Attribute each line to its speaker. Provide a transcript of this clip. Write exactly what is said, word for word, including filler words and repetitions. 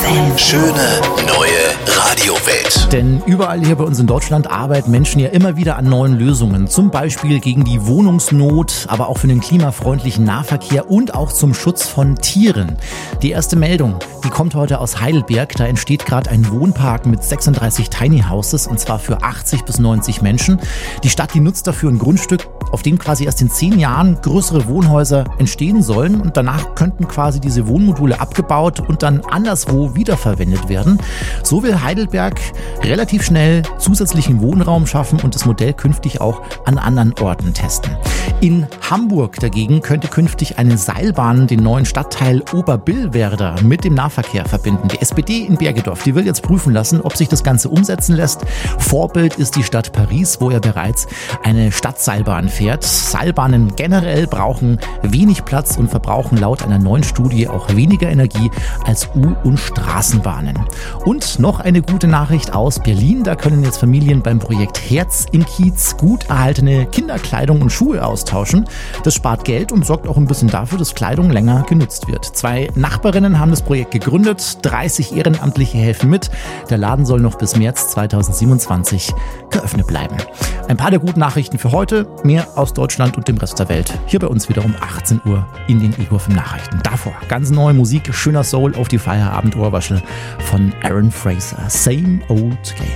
Speaker 1: M. Schöne neue Radiowelt.
Speaker 2: Denn überall hier bei uns in Deutschland arbeiten Menschen ja immer wieder an neuen Lösungen. Zum Beispiel gegen die Wohnungsnot, aber auch für den klimafreundlichen Nahverkehr und auch zum Schutz von Tieren. Die erste Meldung, die kommt heute aus Heidelberg. Da entsteht gerade ein Wohnpark mit sechsunddreißig Tiny Houses, und zwar für achtzig bis neunzig Menschen. Die Stadt, die nutzt dafür ein Grundstück, auf dem quasi erst in zehn Jahren größere Wohnhäuser entstehen sollen, und danach könnten quasi diese Wohnmodule abgebaut und dann anderswo wiederverwendet werden. So will Heidelberg relativ schnell zusätzlichen Wohnraum schaffen und das Modell künftig auch an anderen Orten testen. In Hamburg dagegen könnte künftig eine Seilbahn den neuen Stadtteil Oberbillwerder mit dem Nahverkehr verbinden. Die S P D in Bergedorf, die will jetzt prüfen lassen, ob sich das Ganze umsetzen lässt. Vorbild ist die Stadt Paris, wo ja bereits eine Stadtseilbahn fährt. Seilbahnen generell brauchen wenig Platz und verbrauchen laut einer neuen Studie auch weniger Energie als U- und Straßenbahnen. Und noch eine gute Nachricht aus Berlin. Da können jetzt Familien beim Projekt Herz im Kiez gut erhaltene Kinderkleidung und Schuhe austauschen. Das spart Geld und sorgt auch ein bisschen dafür, dass Kleidung länger genutzt wird. Zwei Nachbarinnen haben das Projekt gegründet. dreißig Ehrenamtliche helfen mit. Der Laden soll noch bis März zweitausendsiebenundzwanzig geöffnet bleiben. Ein paar der guten Nachrichten für heute. Mehr aus Deutschland und dem Rest der Welt. Hier bei uns wieder um achtzehn Uhr in den Ego fünf Nachrichten. Davor ganz neue Musik, schöner Soul auf die Feierabend-Ohrwaschel von Aaron Fraser. Same Old Game.